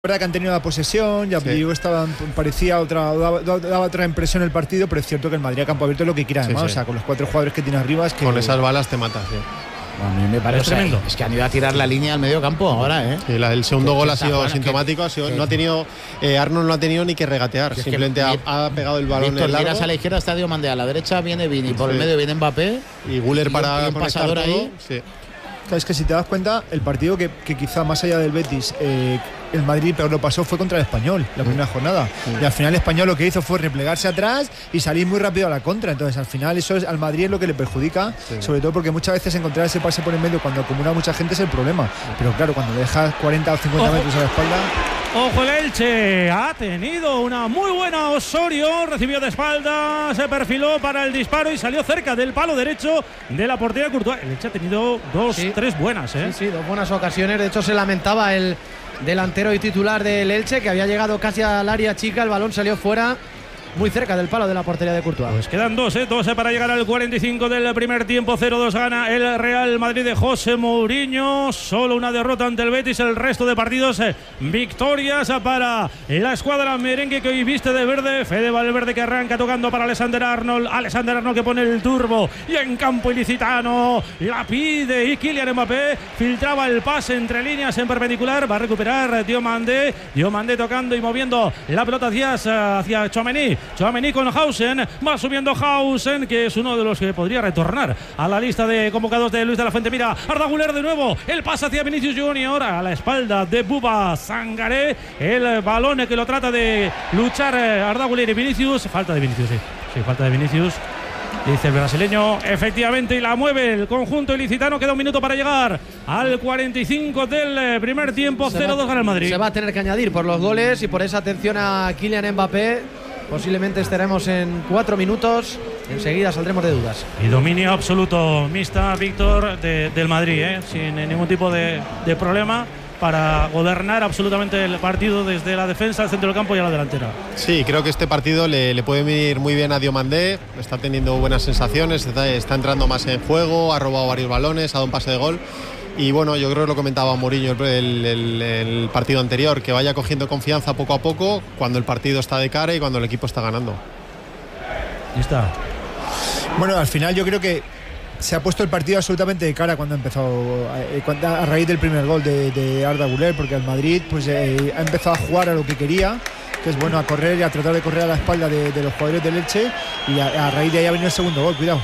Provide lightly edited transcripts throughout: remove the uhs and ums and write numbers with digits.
verdad que han tenido la posesión, ya digo, parecía daba otra impresión el partido, pero es cierto que el Madrid a campo abierto es lo que quiere además, o sea, con los 4 jugadores que tiene arriba es que con esas balas te matas, A mí me parece tremendo. Es que han ido a tirar la línea al medio campo ahora, Sí, el segundo gol ha sido sintomático, no ha tenido Arnold no ha tenido ni que regatear, simplemente ha pegado el balón en el largo. Miras a la izquierda está Diomandé, a la derecha viene Vini, por el medio viene Mbappé y Güler para un pasador ahí. Sí. Es que si te das cuenta, el partido que quizá más allá del Betis el Madrid peor lo pasó fue contra el Español la primera jornada, y al final el Español lo que hizo fue replegarse atrás y salir muy rápido a la contra. Entonces al final eso al Madrid es lo que le perjudica, sobre todo porque muchas veces encontrar ese pase por el medio cuando acumula mucha gente es el problema, pero claro, cuando dejas 40 o 50 metros a la espalda. Ojo, el Elche ha tenido una muy buena Osorio, recibió de espalda, se perfiló para el disparo y salió cerca del palo derecho de la portería de Courtois. El Elche ha tenido tres buenas, Sí, 2 buenas ocasiones. De hecho se lamentaba el delantero y titular del Elche, que había llegado casi al área chica, el balón salió fuera, muy cerca del palo de la portería de Courtois. Pues quedan 12 para llegar al 45 del primer tiempo. 0-2 gana el Real Madrid de José Mourinho. Solo una derrota ante el Betis. El resto de partidos victorias para la escuadra merengue, que hoy viste de verde. Fede Valverde, que arranca tocando para Alexander Arnold. Alexander Arnold, que pone el turbo y en campo ilicitano la pide, y Kylian Mbappé filtraba el pase entre líneas en perpendicular. Va a recuperar Diomandé tocando y moviendo la pelota hacia Tchouaméni con Hausen, va subiendo Hausen, que es uno de los que podría retornar a la lista de convocados de Luis de la Fuente. Mira, Arda Güler de nuevo, el pase hacia Vinicius Junior, a la espalda de Bouba Sangaré, el balón que lo trata de luchar Arda Güler y Vinicius, falta de Vinicius, falta de Vinicius, dice el brasileño, efectivamente, y la mueve el conjunto ilicitano. Queda un minuto para llegar al 45 del primer tiempo. 0-2 gana el Madrid. Se va a tener que añadir por los goles y por esa atención a Kylian Mbappé. Posiblemente estaremos en 4 minutos. Enseguida saldremos de dudas. Y dominio absoluto, mixta, Víctor, del Madrid, sin ningún tipo de problema, para gobernar absolutamente el partido desde la defensa, el centro del campo y a la delantera. Sí, creo que este partido le puede venir muy bien a Diomandé. Está teniendo buenas sensaciones, está entrando más en juego, ha robado varios balones, ha dado un pase de gol. Y bueno, yo creo que lo comentaba Mourinho el partido anterior, que vaya cogiendo confianza poco a poco cuando el partido está de cara y cuando el equipo está ganando. Y está. Bueno, al final yo creo que se ha puesto el partido absolutamente de cara cuando ha empezado, a raíz del primer gol de Arda Güler, porque el Madrid pues ha empezado a jugar a lo que quería, que es bueno, a correr y a tratar de correr a la espalda de los jugadores del Elche, y a raíz de ahí ha venido el segundo gol. Cuidado.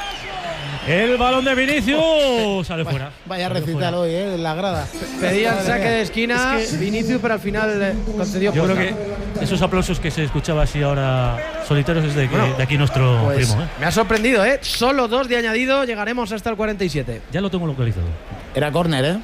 El balón de Vinicius sale fuera. Vaya recital hoy, en la grada. Pedían saque de esquina, Vinicius, pero al final concedió. Yo creo que esos aplausos que se escuchaba así ahora solitarios es de aquí nuestro primo. Me ha sorprendido, solo 2 de añadido, llegaremos hasta el 47. Ya lo tengo localizado. Era córner,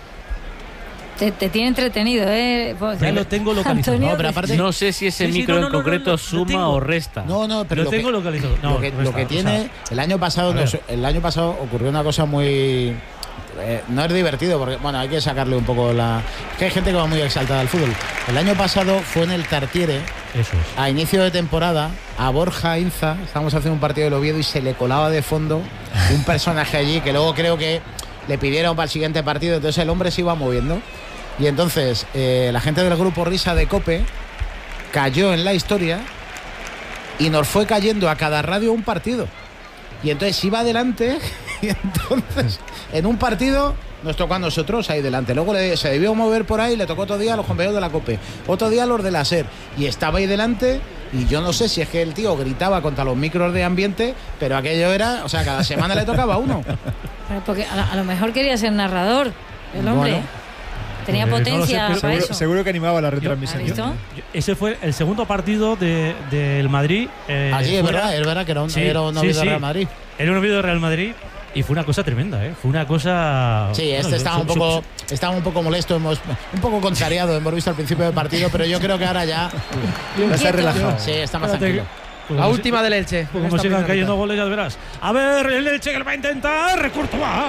Te tiene entretenido, Ya lo tengo localizado. Antonio, no, pero aparte, no sé si ese micro en concreto suma o resta. No, pero lo tengo localizado. Lo que tiene, el año pasado ocurrió una cosa muy... no es divertido, porque bueno, hay que sacarle un poco Es que hay gente que va muy exaltada al fútbol. El año pasado fue en el Tartiere, a inicio de temporada, a Borja Inza, estábamos haciendo un partido del Oviedo y se le colaba de fondo un personaje allí que luego creo que le pidieron para el siguiente partido, entonces el hombre se iba moviendo. Y entonces la gente del grupo Risa de COPE cayó en la historia y nos fue cayendo a cada radio un partido. Y entonces iba adelante y entonces en un partido nos tocó a nosotros ahí delante. Luego se debió mover por ahí, le tocó otro día a los compañeros de la COPE, otro día a los de la SER. Y estaba ahí delante y yo no sé si es que el tío gritaba contra los micros de ambiente, pero aquello era, o sea, cada semana le tocaba a uno. Porque a lo mejor quería ser narrador, el hombre. Bueno. Tenía potencia para eso. Seguro que animaba la retransmisión. Ese fue el segundo partido del Madrid. Allí es verdad que era un Oviedo de Real Madrid. Era un Oviedo de Real Madrid y fue una cosa tremenda, Fue una cosa... Sí, estaba un poco molesto, un poco contrariado, hemos visto al principio del partido, pero yo creo que ahora ya está relajado. Sí, está más tranquilo. La última del Elche. Como sigan cayendo goles, ya verás. A ver, el Elche que lo va a intentar. Courtois.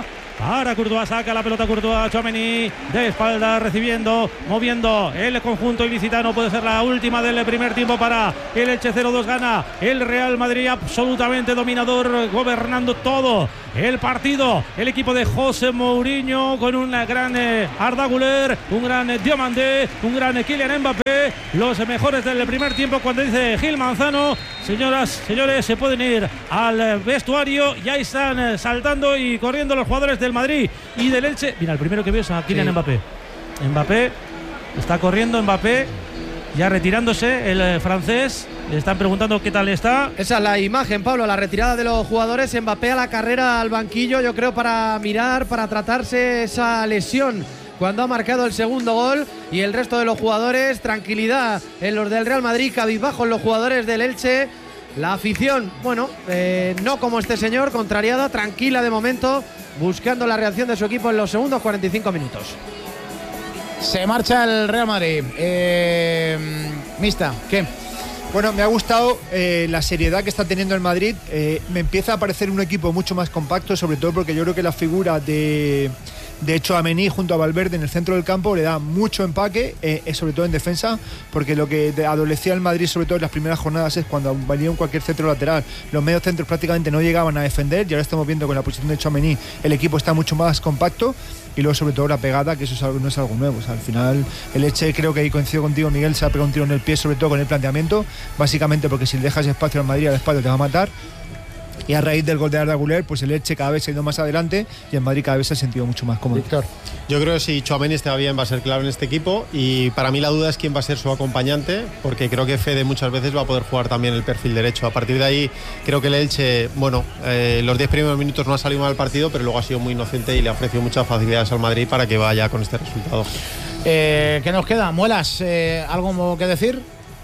Ahora Courtois saca la pelota, Courtois, Tchouaméni de espalda recibiendo, moviendo el conjunto ilicitano. Puede ser la última del primer tiempo para el Elche. 0-2 gana el Real Madrid, absolutamente dominador, gobernando todo el partido. El equipo de José Mourinho con un gran Arda Güler, un gran Diomandé, un gran Kylian Mbappé. Los mejores del primer tiempo, cuando dice Gil Manzano: señoras, señores, se pueden ir al vestuario. Ya están saltando y corriendo los jugadores del Madrid y del Elche. Mira, el primero que veo es a Kylian Mbappé. Mbappé está corriendo, Mbappé ya retirándose, el francés. Le están preguntando qué tal está. Esa es la imagen, Pablo, la retirada de los jugadores. Mbappé a la carrera al banquillo, yo creo, para mirar, para tratarse esa lesión cuando ha marcado el segundo gol. Y el resto de los jugadores, tranquilidad en los del Real Madrid, cabizbajo en los jugadores del Elche. La afición, bueno, no como este señor, contrariada, tranquila de momento, buscando la reacción de su equipo en los segundos 45 minutos. Se marcha el Real Madrid. Mista, ¿qué? Bueno, me ha gustado la seriedad que está teniendo el Madrid. Me empieza a parecer un equipo mucho más compacto, sobre todo porque yo creo que la figura de Tchouaméni junto a Valverde en el centro del campo le da mucho empaque, sobre todo en defensa, porque lo que adolecía el Madrid, sobre todo en las primeras jornadas, es cuando valía un cualquier centro lateral, los medios centros prácticamente no llegaban a defender, y ahora estamos viendo con la posición de Tchouaméni el equipo está mucho más compacto. Y luego sobre todo la pegada, que eso es algo, no es algo nuevo. O sea, al final el Elche, creo que ahí coincido contigo, Miguel, se ha pegado un tiro en el pie, sobre todo con el planteamiento, básicamente porque si le dejas espacio al Madrid, al espacio te va a matar. Y a raíz del gol de Arda Güler, pues el Elche cada vez se ha ido más adelante y el Madrid cada vez se ha sentido mucho más cómodo. Víctor. Yo creo que si Tchouaméni está bien va a ser clave en este equipo, y para mí la duda es quién va a ser su acompañante, porque creo que Fede muchas veces va a poder jugar también el perfil derecho. A partir de ahí creo que el Elche, bueno, los 10 primeros minutos no ha salido mal el partido, pero luego ha sido muy inocente y le ha ofrecido muchas facilidades al Madrid para que vaya con este resultado. ¿Qué nos queda? ¿Muelas? ¿Algo que decir?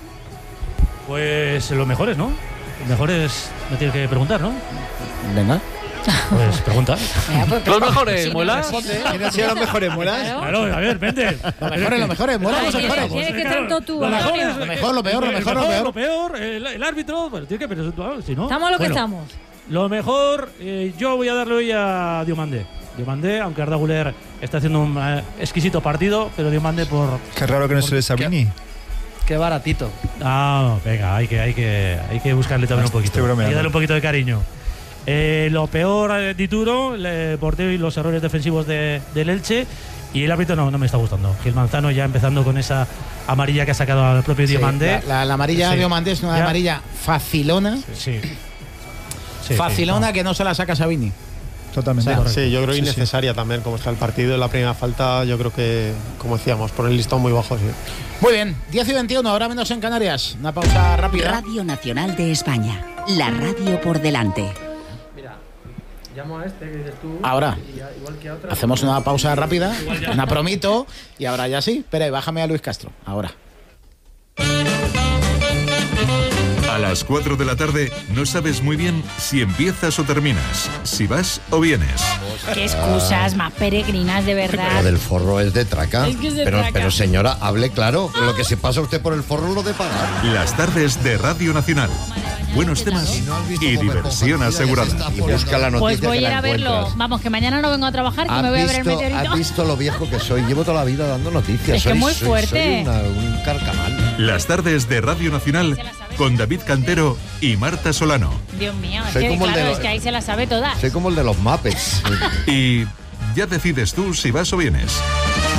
Pues los mejores, ¿no? Los mejores me tienes que preguntar, ¿no? Venga. Pues pregunta. Los mejores, ¿Muelas? ¿Quién ha sido los mejores, Muelas? Claro, a ver, vente. Los mejores, Muelas, los mejores. ¿Quieres que tanto tú? Lo mejor, Lo mejor, lo peor, lo mejor, lo peor. Lo peor, el árbitro, pero tiene que, pero si no. Estamos lo que estamos. Lo mejor, yo voy a darle hoy a Diomandé. Diomandé, aunque Arda Güler está haciendo un exquisito partido, pero Diomandé por... Qué raro que no se le Sabini. Qué baratito. Ah, venga, hay que buscarle también un poquito. Hay que darle un poquito de cariño. Lo peor, Dituro, el portero y los errores defensivos del Elche. Y el árbitro no me está gustando. Gil Manzano ya empezando con esa amarilla que ha sacado al propio Diomandé. La amarilla de Diomandé es una amarilla facilona. Sí. Facilona que no se la saca Sabini. Totalmente. Sí, yo creo innecesaria también, como está el partido. En la primera falta, yo creo que, como decíamos, por el listón muy bajo. Sí. Muy bien, 10:21, ahora menos en Canarias. Una pausa rápida. Radio Nacional de España, la radio por delante. Mira, llamo a este que dices tú. Ahora, igual que a otra. hacemos una pausa rápida, una promito, y ahora ya sí. Espera, bájame a Luis Castro, ahora. A las 4 de la tarde no sabes muy bien si empiezas o terminas, si vas o vienes. Qué excusas más peregrinas, de verdad. Lo del forro es de traca. Es que es de pero, traca. pero señora, hable claro. Lo que se pasa usted por el forro lo de pagar. Las tardes de Radio Nacional. Buenos temas y diversión asegurada. Y busca la noticia. Pues voy a que ir la a verlo. encuentras. Vamos, que mañana no vengo a trabajar, que me voy a ver el meteorito. ¿Has visto lo viejo que soy? Llevo toda la vida dando noticias. Es que muy fuerte. Soy un carcamal. Las tardes de Radio Nacional con David Cantero y Marta Solano. Dios mío, es Soy que, como el claro, de es que ahí se las sabe todas. Soy como el de los Muppets. Y ya decides tú si vas o vienes.